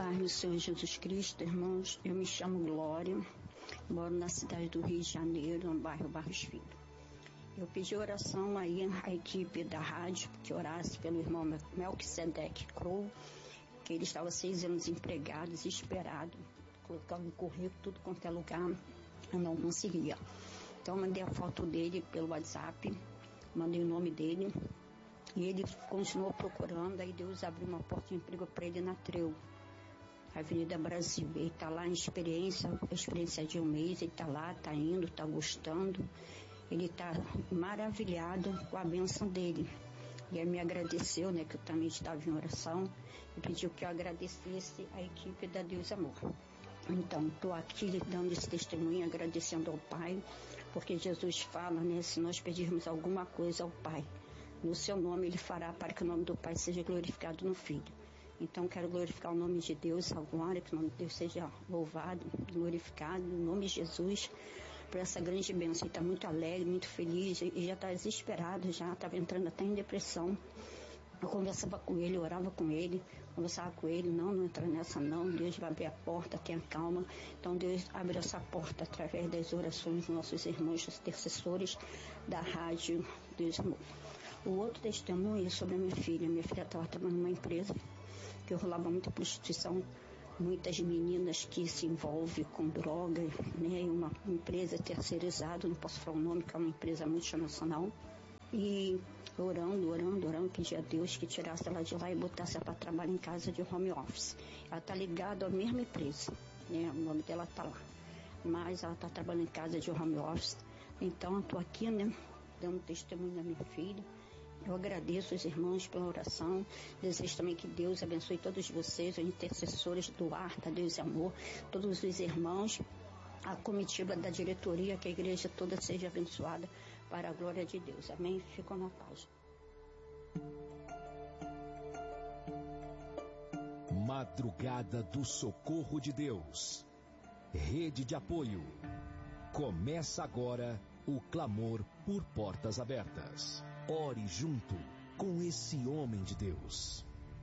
paz do Senhor Jesus Cristo, irmãos. Eu me chamo Glória, moro na cidade do Rio de Janeiro, no bairro Barros Filho. Eu pedi oração aí à equipe da rádio, que orasse pelo irmão Melquisedeque Crow, que ele estava 6 anos empregado, desesperado, colocando no currículo, tudo quanto é lugar, eu não conseguia. Então eu mandei a foto dele pelo WhatsApp, mandei o nome dele, e ele continuou procurando. Aí Deus abriu uma porta de emprego para ele na Treu, Avenida Brasil. Ele está lá em experiência de 1 mês, ele está lá, está indo, está gostando. Ele está maravilhado com a bênção dele. E ele me agradeceu, né, que eu também estava em oração, e pediu que eu agradecesse a equipe da Deus Amor. Então, estou aqui dando esse testemunho, agradecendo ao Pai, porque Jesus fala, né, se nós pedirmos alguma coisa ao Pai, no seu nome Ele fará, para que o nome do Pai seja glorificado no Filho. Então, quero glorificar o nome de Deus agora, que o nome de Deus seja louvado, glorificado, em nome de Jesus, por essa grande bênção. Ele está muito alegre, muito feliz, e já está desesperado, já estava entrando até em depressão. Eu conversava com ele, orava com ele, conversava com ele, não entra nessa não, Deus vai abrir a porta, tenha calma. Então Deus abre essa porta através das orações dos nossos irmãos, os intercessores da rádio Deus Amor. O outro testemunho é sobre a minha filha. Minha filha estava trabalhando numa empresa que rolava muita prostituição, muitas meninas que se envolvem com droga, né? Uma empresa terceirizada, não posso falar o nome, que é uma empresa multinacional. E orando, pedi a Deus que tirasse ela de lá e botasse ela para trabalhar em casa de home office. Ela está ligada à mesma empresa, né? O nome dela está lá, mas ela está trabalhando em casa de home office. Então eu estou aqui, né, dando testemunho da minha filha. Eu agradeço os irmãos pela oração. Desejo também que Deus abençoe todos vocês, os intercessores do Arca, Deus e Amor, todos os irmãos, a comitiva da diretoria, que a igreja toda seja abençoada para a glória de Deus. Amém? Ficam na paz. Madrugada do Socorro de Deus. Rede de apoio. Começa agora o clamor por portas abertas. Ore junto com esse homem de Deus.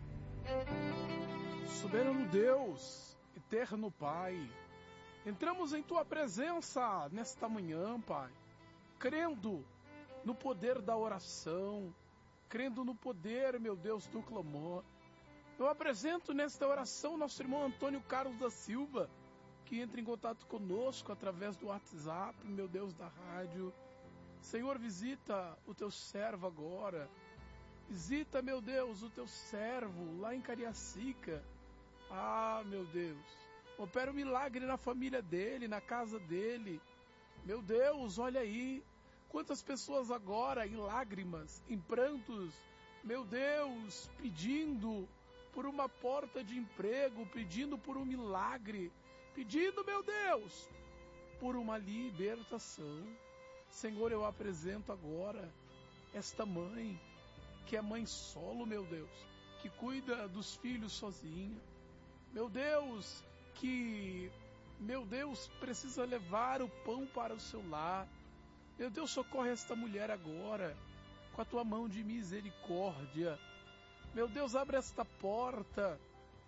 Soberano Deus, eterno Pai, entramos em Tua presença nesta manhã, Pai, crendo no poder da oração, crendo no poder, meu Deus, do clamor. Eu apresento nesta oração nosso irmão Antônio Carlos da Silva, que entra em contato conosco através do WhatsApp, meu Deus, da rádio. Senhor, visita o Teu servo agora. Visita, meu Deus, o Teu servo lá em Cariacica. Ah, meu Deus, opera um milagre na família dele, na casa dele. Meu Deus, olha aí, quantas pessoas agora em lágrimas, em prantos, meu Deus, pedindo por uma porta de emprego, pedindo por um milagre, pedindo, meu Deus, por uma libertação. Senhor, eu apresento agora esta mãe, que é mãe solo, meu Deus, que cuida dos filhos sozinha. Meu Deus, que, meu Deus, precisa levar o pão para o seu lar. Meu Deus, socorre esta mulher agora, com a Tua mão de misericórdia. Meu Deus, abre esta porta.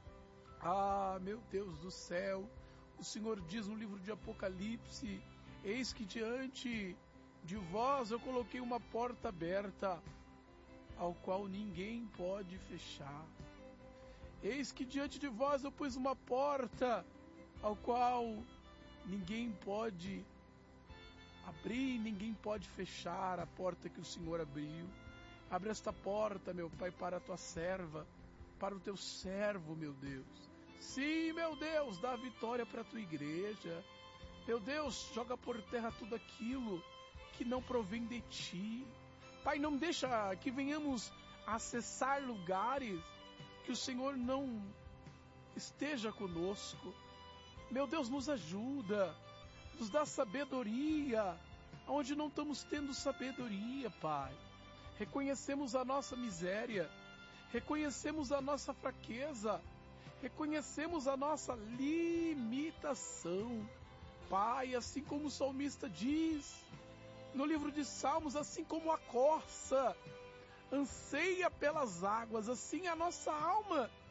Ah, meu Deus do céu, o Senhor diz no livro de Apocalipse: eis que diante de vós eu coloquei uma porta aberta, ao qual ninguém pode fechar. Eis que diante de vós eu pus uma porta, ao qual ninguém pode abrir, ninguém pode fechar a porta que o Senhor abriu. Abre esta porta, meu Pai, para a Tua serva, para o Teu servo, meu Deus. Sim, meu Deus, dá a vitória para a Tua igreja. Meu Deus, joga por terra tudo aquilo que não provém de Ti. Pai, não deixa que venhamos a acessar lugares que o Senhor não esteja conosco. Meu Deus, nos ajuda, nos dá sabedoria, onde não estamos tendo sabedoria, Pai. Reconhecemos a nossa miséria, reconhecemos a nossa fraqueza, reconhecemos a nossa limitação. Pai, assim como o salmista diz no livro de Salmos, assim como a corça anseia pelas águas, assim a nossa alma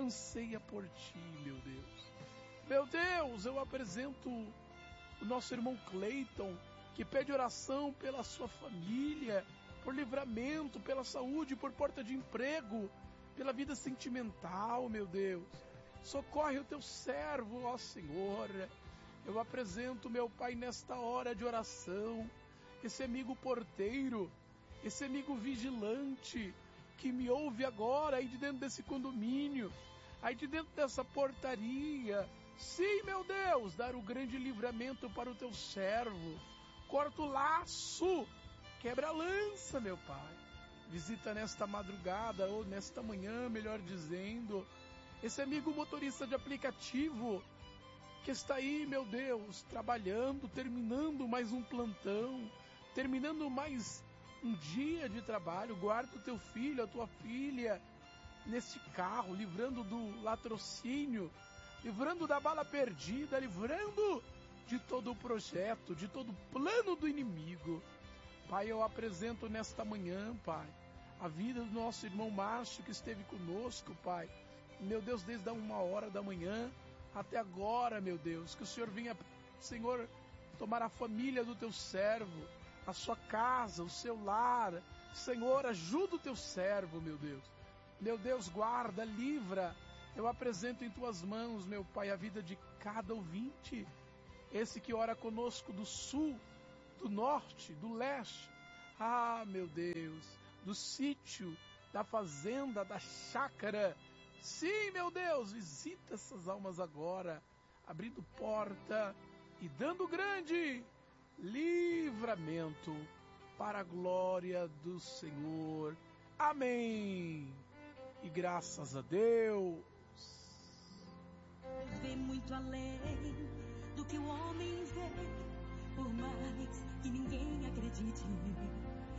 anseia por ti, meu Deus. Meu Deus, eu apresento o nosso irmão Cleiton, que pede oração pela sua família, por livramento, pela saúde, por porta de emprego, pela vida sentimental, meu Deus. Socorre o teu servo, ó Senhor. Eu apresento, meu Pai, nesta hora de oração, esse amigo porteiro, esse amigo vigilante, que me ouve agora aí de dentro desse condomínio, aí de dentro dessa portaria. Sim, meu Deus, dar o grande livramento para o teu servo. Corta o laço, quebra a lança, meu Pai. Visita nesta madrugada, ou nesta manhã, melhor dizendo, esse amigo motorista de aplicativo, que está aí, meu Deus, trabalhando, terminando mais um plantão, terminando mais um dia de trabalho. Guarda o teu filho, a tua filha, neste carro, livrando do latrocínio, livrando da bala perdida, livrando de todo o projeto, de todo o plano do inimigo. Pai, eu apresento nesta manhã, Pai, a vida do nosso irmão Márcio, que esteve conosco, Pai. Meu Deus, desde a 1h da manhã até agora, meu Deus, que o Senhor venha, Senhor, tomar a família do teu servo, a sua casa, o seu lar. Senhor, ajuda o teu servo, meu Deus. Meu Deus, guarda, livra. Eu apresento em tuas mãos, meu Pai, a vida de cada ouvinte. Esse que ora conosco do sul, do norte, do leste. Ah, meu Deus, do sítio, da fazenda, da chácara. Sim, meu Deus, visita essas almas agora, abrindo porta e dando grande livramento para a glória do Senhor. Amém. E graças a Deus. Deus vê muito além do que o homem vê, por mais que ninguém acredite.